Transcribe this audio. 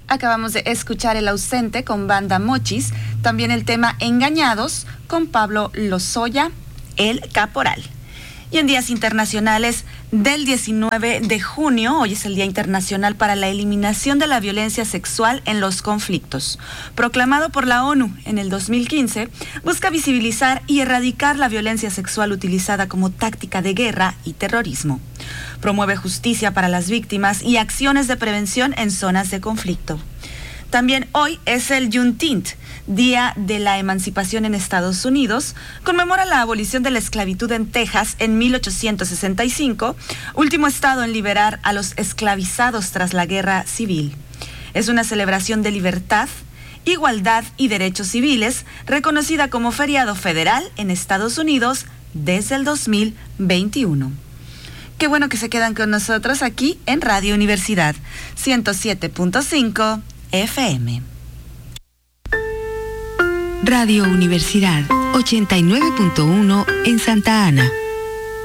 Acabamos de escuchar El Ausente con Banda Mochis, también el tema Engañados con Pablo Lozoya, El Caporal. Y en días internacionales del 19 de junio, hoy es el Día Internacional para la Eliminación de la Violencia Sexual en los Conflictos. Proclamado por la ONU en el 2015, busca visibilizar y erradicar la violencia sexual utilizada como táctica de guerra y terrorismo. Promueve justicia para las víctimas y acciones de prevención en zonas de conflicto. También hoy es el Juneteenth, Día de la Emancipación en Estados Unidos. Conmemora la abolición de la esclavitud en Texas en 1865, último estado en liberar a los esclavizados tras la Guerra Civil. Es una celebración de libertad, igualdad y derechos civiles, reconocida como feriado federal en Estados Unidos desde el 2021. Qué bueno que se quedan con nosotros aquí en Radio Universidad 107.5 FM. Radio Universidad 89.1 en Santa Ana.